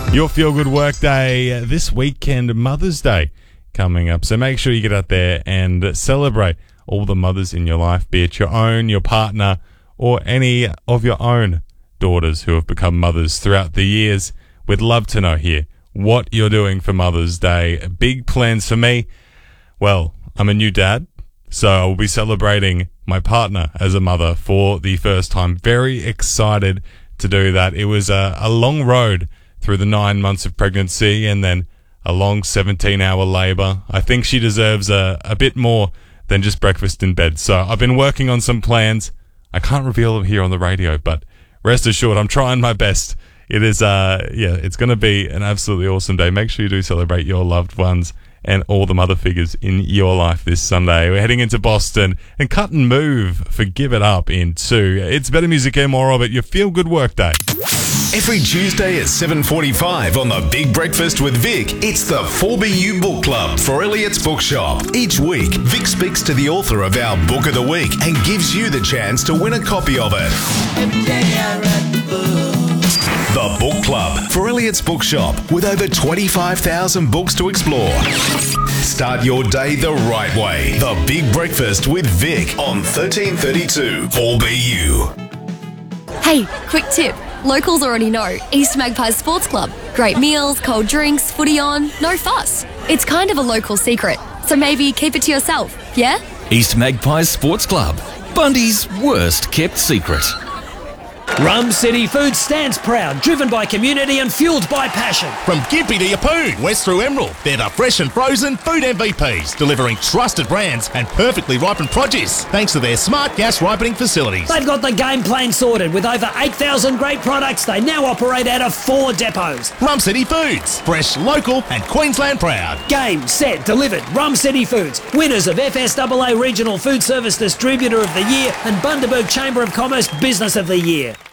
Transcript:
Your Feel Good Workday this weekend, Mother's Day coming up. So make sure you get out there and celebrate all the mothers in your life, be it your own, your partner, or any of your own daughters who have become mothers throughout the years. We'd love to know here what you're doing for Mother's Day. Big plans for me. Well, I'm a new dad, so I'll be celebrating my partner as a mother for the first time. Very excited to do that. It was a long road through the 9 months of pregnancy and then a long 17-hour labour. I think she deserves a bit more than just breakfast in bed. So I've been working on some plans. I can't reveal them here on the radio, but rest assured, I'm trying my best. It is, it's going to be an absolutely awesome day. Make sure you do celebrate your loved ones and all the mother figures in your life this Sunday. We're heading into Boston and Cut and Move for Give It Up in 2. It's better music and more of it. Your Feel Good Workday. Every Tuesday at 7:45 on The Big Breakfast with Vic, it's the 4BU Book Club for Elliot's Bookshop. Each week, Vic speaks to the author of our Book of the Week and gives you the chance to win a copy of it. Every day I read the book. The Book Club for Elliot's Bookshop with over 25,000 books to explore. Start your day the right way. The Big Breakfast with Vic on 1332 4BU. Hey, quick tip. Locals already know East Magpies Sports Club. Great meals, cold drinks, footy on, no fuss. It's kind of a local secret, so maybe keep it to yourself, yeah? East Magpies Sports Club, Bundy's worst kept secret. Rum City Foods stands proud, driven by community and fueled by passion. From Gympie to Yeppoon, west through Emerald, they're the fresh and frozen food MVPs, delivering trusted brands and perfectly ripened produce, thanks to their smart gas ripening facilities. They've got the game plan sorted. With over 8,000 great products, they now operate out of 4 depots. Rum City Foods, fresh, local and Queensland proud. Game, set, delivered. Rum City Foods, winners of FSAA Regional Food Service Distributor of the Year and Bundaberg Chamber of Commerce Business of the Year.